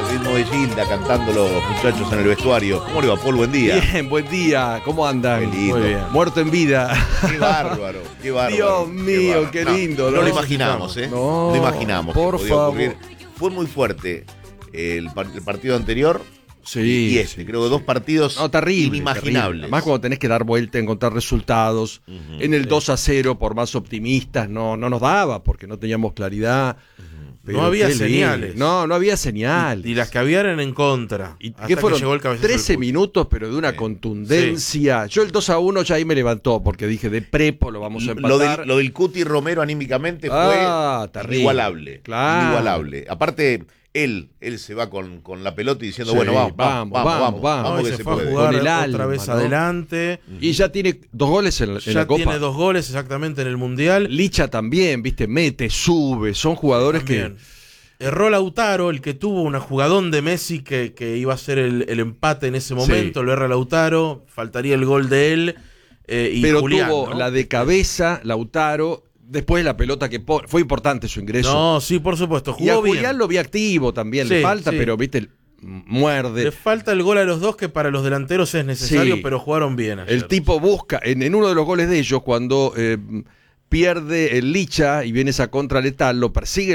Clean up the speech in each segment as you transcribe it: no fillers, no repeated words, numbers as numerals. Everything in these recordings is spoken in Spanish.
ritmo de Gilda cantando los muchachos en el vestuario. ¿Cómo le va, Paul? Buen día. Bien, buen día. ¿Cómo andan? Qué lindo. Muy bien. Muerto en vida. Qué bárbaro, qué bárbaro. Dios mío, bárbaro. qué lindo. No lo imaginamos, ¿eh? No, lo imaginamos. por que podía favor. ocurrir. Fue muy fuerte el partido anterior. Sí. Y este, creo que dos partidos terrible, inimaginables. terrible. Además, cuando tenés que dar vuelta, encontrar resultados. En el 2-0, por más optimistas, no nos daba porque no teníamos claridad. No había señales. No había señal. Y las que habían en contra. ¿Y hasta qué fueron? que llegó el cabezazo 13 del Puch. minutos, pero de una contundencia. Yo el 2-1 ya ahí me levantó, porque dije, de prepo lo vamos a empatar. Lo del Cuti Romero anímicamente fue terrible. inigualable. Claro. Inigualable. Aparte, él se va con la pelota y diciendo, Sí, bueno, vamos No, y que se se fue a puede. jugar Con el otra alma, vez ¿no? adelante. Y ya tiene 2 goles en Ya la Copa. tiene 2 goles exactamente en el Mundial. Licha también, viste, mete, sube. Son jugadores También. Erró Lautaro, el que tuvo un jugadón de Messi que iba a ser el empate en ese momento. Sí. Lo erra Lautaro. Faltaría el gol de él. Y pero Julián, tuvo ¿no? la de cabeza, Lautaro. Después la pelota que fue importante su ingreso. No, sí, por supuesto. Y a Jugó bien. Julián lo vi activo también. Sí, Le falta, sí. pero viste, muerde. Le falta el gol a los dos, que para los delanteros es necesario, Sí. pero jugaron bien ayer. El tipo busca, en uno de los goles de ellos, cuando pierde el Licha y viene esa contra letal, lo persigue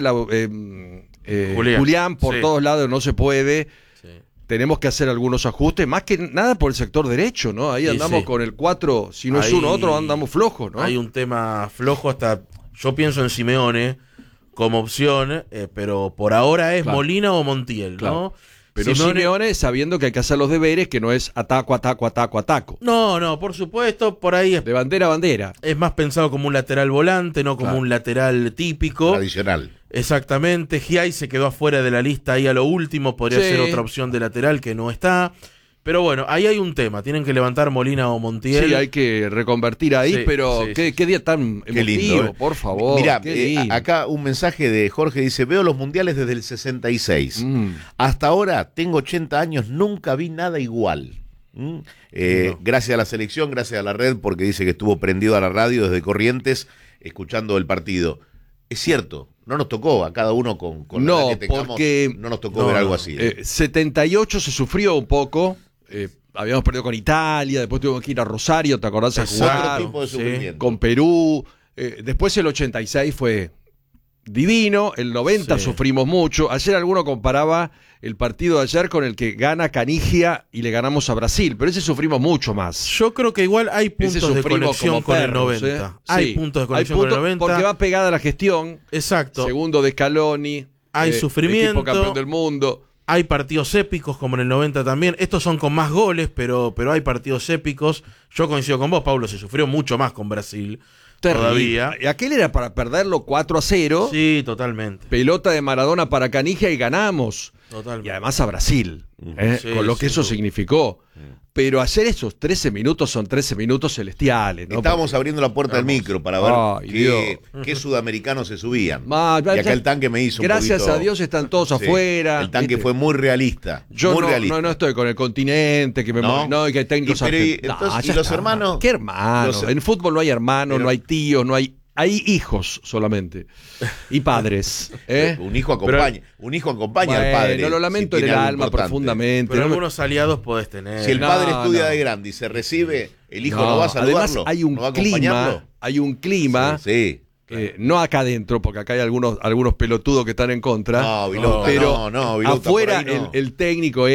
Julián por Sí. todos lados, no se puede. Sí. Tenemos que hacer algunos ajustes, más que nada por el sector derecho, ¿no? Ahí Sí, andamos sí. con el 4, si no es Ahí uno otro, andamos flojos, ¿no? Hay un tema flojo hasta... Yo pienso en Simeone como opción, pero por ahora es Claro. Molina o Montiel, Claro. ¿no? Pero Simeone sabiendo que hay que hacer los deberes, que no es ataco. No, por supuesto, por ahí De bandera a bandera. es más pensado como un lateral volante, no como Claro. un lateral típico. Tradicional. Exactamente, Giai se quedó afuera de la lista ahí a lo último, podría Sí. ser otra opción de lateral que no está. Pero bueno, ahí hay un tema, tienen que levantar Molina o Montiel. Sí, hay que reconvertir ahí, Sí, pero sí, qué día tan Qué emotivo, lindo, por favor. Mirá, qué lindo. acá un mensaje de Jorge dice, veo los mundiales desde el 66. Hasta ahora tengo 80 años, nunca vi nada igual. Gracias a la selección, gracias a la red, porque dice que estuvo prendido a la radio desde Corrientes, escuchando el partido. Es cierto, no nos tocó a cada uno con la No, edad que tengamos, porque- no nos tocó ver algo así. 78 se sufrió un poco. Habíamos perdido con Italia, después tuvimos que ir a Rosario, ¿te acordás? A Exacto. jugar Otro tipo de sí. sufrimiento. con Perú. Después el 86 fue divino. El 90 Sí. sufrimos mucho. Ayer alguno comparaba el partido de ayer con el que gana Canigia y le ganamos a Brasil, pero ese sufrimos mucho más. Yo creo que igual hay puntos de sufrimos conexión como con el perros, 90. ¿eh? Hay Sí, puntos de hay conexión con el puntos 90. porque va pegada la gestión. Exacto. Segundo de Scaloni. Hay sufrimiento. Equipo campeón del mundo. Hay partidos épicos como en el 90 también. Estos son con más goles, pero hay partidos épicos. Yo coincido con vos, Pablo, se sufrió mucho más con Brasil. Todavía. Y aquel era para perderlo 4-0. Sí, totalmente. Pelota de Maradona para Canigia y ganamos. Totalmente. Y además a Brasil, Sí, con lo que sin eso duda. significó. Pero ayer esos 13 minutos son 13 minutos celestiales, ¿no? Estábamos abriendo la puerta del micro para ver Ay, qué sudamericanos se subían. Porque, Y acá el tanque me hizo un gracias poquito- a Dios están todos Sí, afuera. El tanque ¿viste? fue muy realista. Yo muy no, realista. no estoy con el continente, que me ¿No? no, y que hay técnicos Y, pero, argentinos. entonces, ya ¿y los está. hermanos? ¿Qué hermanos? Los- En fútbol no hay hermanos, Pero- no hay tíos, no hay hijos solamente. Y padres. Un hijo acompaña, al padre. No lo lamento si en el tiene algo alma importante. profundamente. Pero No me- algunos aliados podés tener. Si el padre No, estudia no. de grande y se recibe, el hijo no va a saludarlo. Además hay un no va a acompañarlo. clima, Sí. no acá adentro, porque acá hay algunos pelotudos que están en contra. No, Vilota, pero no, Vilota, afuera por ahí no. el técnico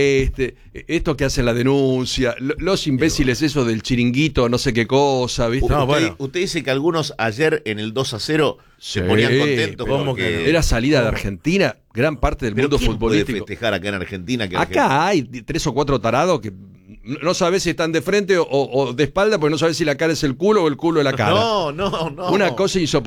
esto que hacen la denuncia, los imbéciles esos del chiringuito, no sé qué cosa, ¿viste? No, usted, bueno. usted dice que algunos ayer en el 2-0 se Sí, ponían contentos pero ¿cómo porque... que no? Era salida de Argentina, gran parte del Pero mundo ¿quién puede futbolístico. festejar acá en Argentina? Que Acá hay 3 o 4 tarados que no sabes si están de frente o de espalda, porque no sabes si la cara es el culo o el culo es la cara. No. Una cosa insoportable.